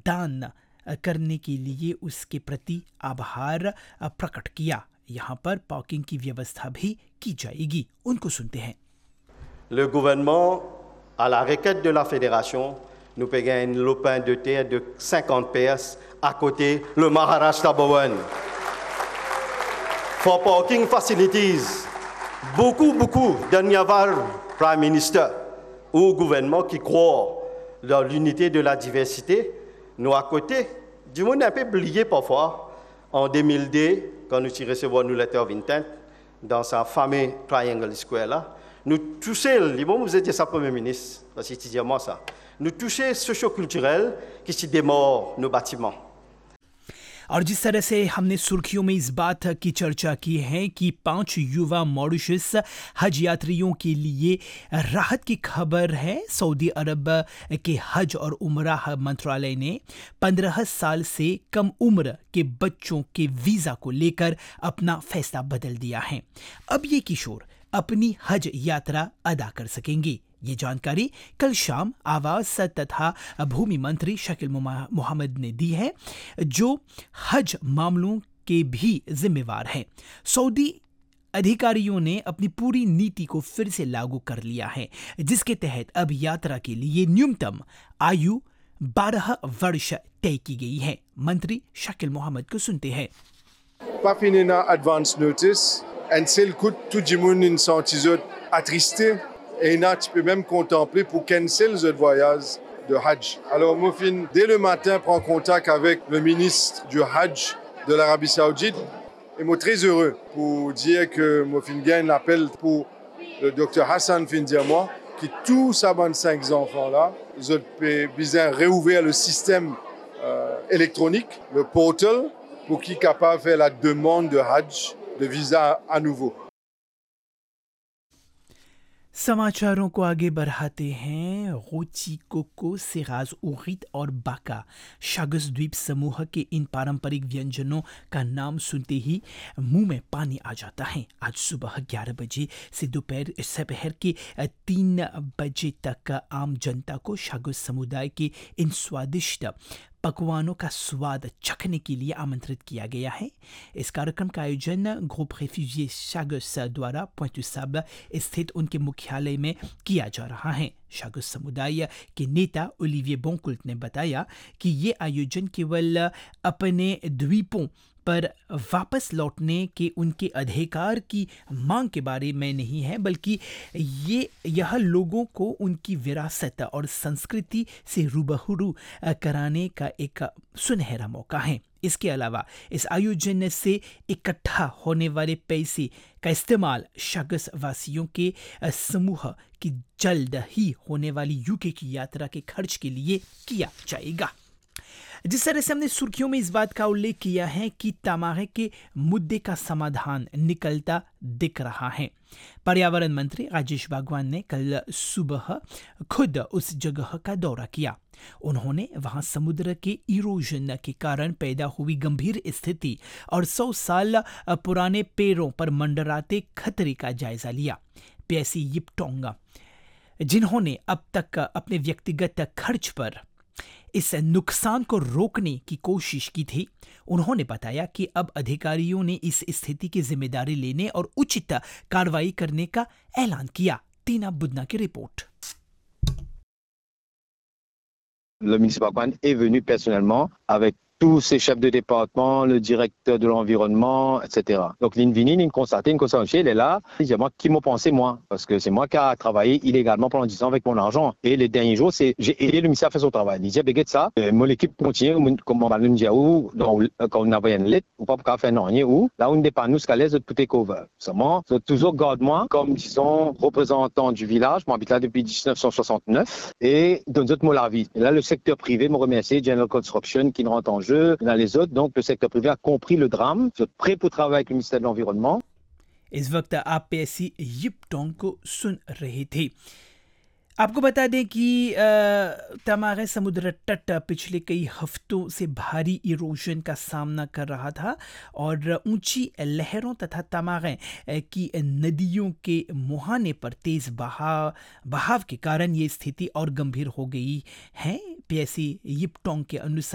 दान करने के लिए उसके प्रति आभार प्रकट किया। यहाँ पर पार्किंग की व्यवस्था भी की जाएगी। उनको सुनते हैं। Le gouvernement, à la requête de la fédération, nous paye un lopin de terre de 50 PS à côté le Maharashtra Bhavan. For parking facilities, beaucoup d'Anyavar Prime Minister ou gouvernement qui croient dans l'unité de la diversité, nous à côté, du monde un peu oublié parfois, en 2002, quand nous recevons nous letter of intent dans sa fameux Triangle Square là, nous touchons, vous êtes ça Premier ministre, parce que c'est moi ça, nous touchons socio-culturel qui se démord nos bâtiments. और जिस तरह से हमने सुर्खियों में इस बात की चर्चा की है कि 5 युवा मॉरिशस हज यात्रियों के लिए राहत की खबर है। सऊदी अरब के हज और उमराह मंत्रालय ने 15 साल से कम उम्र के बच्चों के वीज़ा को लेकर अपना फैसला बदल दिया है। अब ये किशोर अपनी हज यात्रा अदा कर सकेंगे। ये जानकारी कल शाम आवास तथा भूमि मंत्री शकील मोहम्मद ने दी है, जो हज मामलों के भी जिम्मेवार हैं। सऊदी अधिकारियों ने अपनी पूरी नीति को फिर से लागू कर लिया है, जिसके तहत अब यात्रा के लिए न्यूनतम आयु 12 वर्ष तय की गई है। मंत्री शकील मोहम्मद को सुनते हैं। Papinena advance notice, and c'est le coup tout le monde in sentizot attristé. Et tu peux même contempler pour cancel le voyage de Hajj. Alors, Mofin, dès le matin, prend contact avec le ministre du Hajj de l'Arabie Saoudite. Et moi, très heureux pour dire que Mofin gagne l'appel pour le docteur Hassan Findiamoua, qui tous ces 25 enfants-là, ils ont besoin de réouvrir le système électronique, le portal, pour qu'ils soient capables de faire la demande de Hajj, de visa à nouveau. समाचारों को आगे बढ़ाते हैं। गोची, cocoa, Siraj, उगित और बाका शागस द्वीप समूह के इन पारंपरिक व्यंजनों का नाम सुनते ही मुंह में पानी आ जाता है। आज सुबह 11 बजे से दोपहर के 3 बजे तक आम जनता को शागस समुदाय के इन स्वादिष्ट पकवानों का स्वाद चखने के लिए आमंत्रित किया गया है। इस कार्यक्रम का आयोजन ग्रुप रेफ्यूजी शागस द्वारा पोइंट-टू-साब स्थित उनके मुख्यालय में किया जा रहा है। शागस समुदाय के नेता ओलिविये बोंकुल्ट ने बताया कि ये आयोजन केवल अपने द्वीपों पर वापस लौटने के उनके अधिकार की मांग के बारे में नहीं है, बल्कि यह लोगों को उनकी विरासत और संस्कृति से रूबरू कराने का एक सुनहरा मौका है। इसके अलावा इस आयोजन से इकट्ठा होने वाले पैसे का इस्तेमाल शागस वासियों के समूह की जल्द ही होने वाली यूके की यात्रा के खर्च के लिए किया जाएगा। जिस तरह से हमने सुर्खियों में इस बात का उल्लेख किया है कि तमागे के मुद्दे का समाधान निकलता दिख रहा है। पर्यावरण मंत्री राजेश बागवान ने कल सुबह खुद उस जगह का दौरा किया। उन्होंने वहां समुद्र के इरोजन के कारण पैदा हुई गंभीर स्थिति और 100 साल पुराने पेड़ों पर मंडराते खतरे का जायजा लिया। पेसी यिपटोंग, जिन्होंने अब तक अपने व्यक्तिगत खर्च पर इस नुकसान को रोकने की कोशिश की थी, उन्होंने बताया कि अब अधिकारियों ने इस स्थिति की जिम्मेदारी लेने और उचित कार्रवाई करने का ऐलान किया। टीना बुदना की report. Le ministre Bakwan est venu personnellement avec tous ces chefs de département, le directeur de l'environnement, etc. Donc l'Invini, il constaté, il est là. Il dit, moi, qui m'a pensé, moi? Parce que c'est moi qui a travaillé illégalement pendant 10 ans avec mon argent. Et les derniers jours, j'ai aidé le ministère à faire son travail. Il dit, béguet ça, mon équipe continue, comme on va le dire, quand on avait une lettre, ou pas pour faire rien, ou là, on n'est pas nous, ce qu'à l'aise de tout est cover. Seulement, toujours garde-moi, comme, disons, représentant du village. Moi, j'habite là depuis 1969. Et donne autres mots la vie. Et là, le secteur privé me remercie, General Construction, qui ne rentre en jeu. Dans les autres, donc le secteur privé a compris le drame, ils sont prêts pour travailler avec le ministère de l'Environnement. इस वक्त आप पेसी यिपटोंग को सुन रहे थे। आपको बता दें कि तमागे समुद्र तट पिछले कई हफ्तों से भारी इरोजन का सामना कर रहा था और ऊंची लहरों तथा तमागे की नदियों के मुहाने पर तेज बहाव के कारण ये स्थिति और गंभीर हो गई है। पेसी यिपटोंग के अनुसार